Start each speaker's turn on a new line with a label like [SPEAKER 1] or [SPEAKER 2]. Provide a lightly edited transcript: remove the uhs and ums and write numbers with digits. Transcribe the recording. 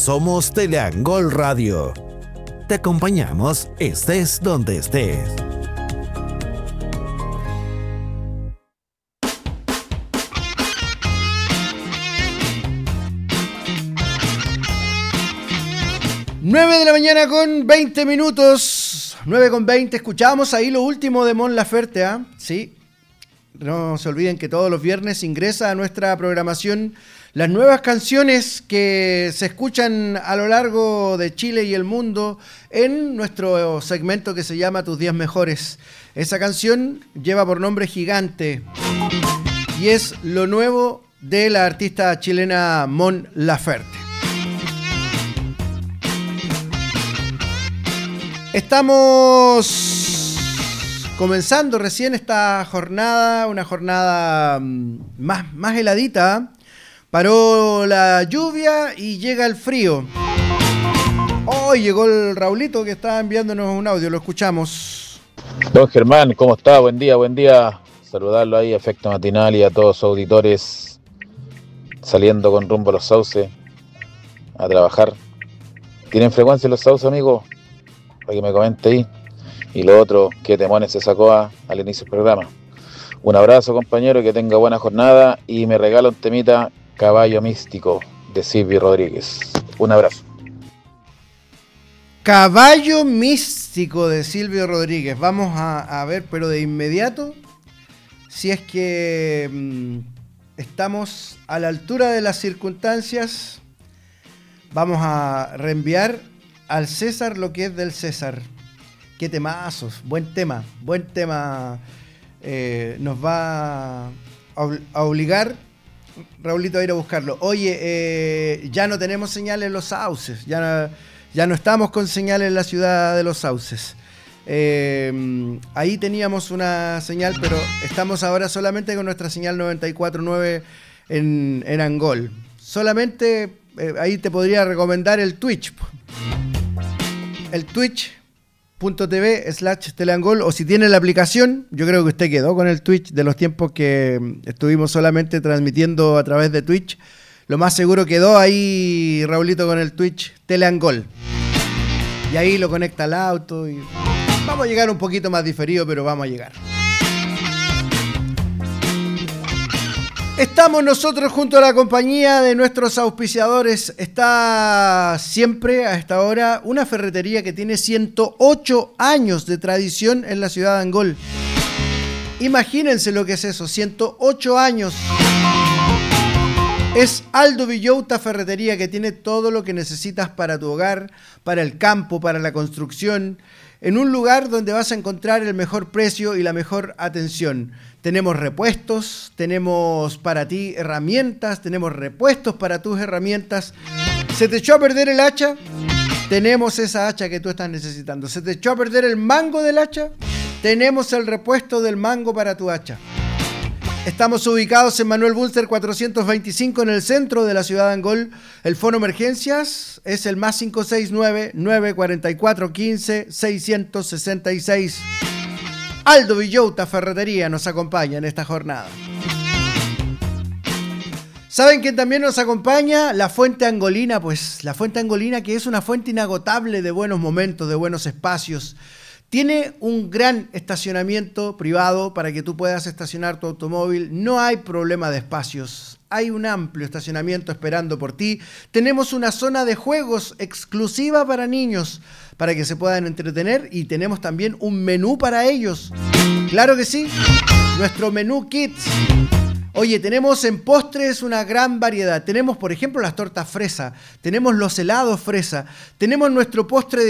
[SPEAKER 1] Somos Teleangol Radio. Te acompañamos estés donde estés.
[SPEAKER 2] Nueve de la mañana con 20 minutos. 9:20. Escuchábamos ahí lo último de Mon Laferte, ¿ah? Sí. No se olviden que todos los viernes ingresa a nuestra programación las nuevas canciones que se escuchan a lo largo de Chile y el mundo en nuestro segmento que se llama Tus 10 Mejores. Esa canción lleva por nombre Gigante y es lo nuevo de la artista chilena Mon Laferte. Estamos comenzando recién esta jornada, una jornada más heladita. Paró la lluvia y llega el frío. Hoy llegó el Raulito que está enviándonos un audio, lo escuchamos.
[SPEAKER 3] Don Germán, ¿cómo está? Buen día. Saludarlo ahí, Efecto Matinal, y a todos sus auditores saliendo con rumbo a los sauces a trabajar. ¿Tienen frecuencia los sauces, amigos? Para que me comente ahí. Y lo otro, ¿qué temones se sacó al inicio del programa? Un abrazo, compañero, que tenga buena jornada y me regala un temita, Caballo Místico, de Silvio Rodríguez. Un abrazo.
[SPEAKER 2] Caballo Místico de Silvio Rodríguez. Vamos a ver, pero de inmediato, si es que estamos a la altura de las circunstancias, vamos a reenviar al César lo que es del César. Qué temazos, buen tema. Nos va a obligar, Raulito, a ir a buscarlo. Oye, ya no tenemos señal en los sauces, ya no estamos con señal en la ciudad de los sauces. Ahí teníamos una señal, pero estamos ahora solamente con nuestra señal 94.9 en Angol. Solamente ahí te podría recomendar el Twitch. El twitch.tv/teleangol, o si tiene la aplicación, yo creo que usted quedó con el Twitch de los tiempos que estuvimos solamente transmitiendo a través de Twitch. Lo más seguro quedó ahí, Raulito, con el Twitch Teleangol. Y ahí lo conecta al auto y vamos a llegar un poquito más diferido, pero vamos a llegar. Estamos nosotros junto a la compañía de nuestros auspiciadores. Está siempre a esta hora una ferretería que tiene 108 años de tradición en la ciudad de Angol. Imagínense lo que es eso, 108 años. Es Aldo Villota Ferretería, que tiene todo lo que necesitas para tu hogar, para el campo, para la construcción, en un lugar donde vas a encontrar el mejor precio y la mejor atención. Tenemos repuestos, tenemos para ti herramientas, tenemos repuestos para tus herramientas. ¿Se te echó a perder el hacha? Tenemos esa hacha que tú estás necesitando. ¿Se te echó a perder el mango del hacha? Tenemos el repuesto del mango para tu hacha. Estamos ubicados en Manuel Bunster 425 en el centro de la ciudad de Angol. El fono emergencias es el más 569-944-15-666. Aldo Villota Ferretería nos acompaña en esta jornada. ¿Saben quién también nos acompaña? La Fuente Angolina, pues la Fuente Angolina, que es una fuente inagotable de buenos momentos, de buenos espacios. Tiene un gran estacionamiento privado para que tú puedas estacionar tu automóvil. No hay problema de espacios. Hay un amplio estacionamiento esperando por ti. Tenemos una zona de juegos exclusiva para niños, para que se puedan entretener, y tenemos también un menú para ellos. Claro que sí, nuestro menú Kids. Oye, tenemos en postres una gran variedad. Tenemos, por ejemplo, las tortas fresa, tenemos los helados fresa, tenemos nuestro postre de